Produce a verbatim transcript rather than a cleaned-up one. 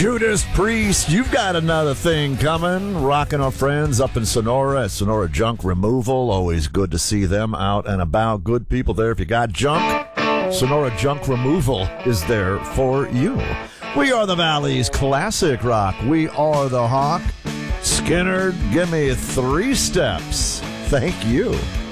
Judas Priest, you've got another thing coming. Rocking our friends up in Sonora at Sonora Junk Removal. Always good to see them out and about. Good people there. If you got junk, Sonora Junk Removal is there for you. We are the Valley's classic rock. We are the Hawk. Skinner, give me three steps. Thank you.